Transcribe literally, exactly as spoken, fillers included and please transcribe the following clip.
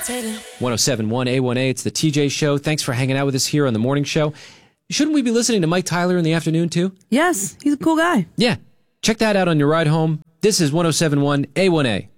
one oh seven point one A one A, it's the T J Show. Thanks for hanging out with us here on the morning show. Shouldn't we be listening to Mike Tyler in the afternoon, too? Yes, he's a cool guy. Yeah. Check that out on your ride home. This is one oh seven point one A one A.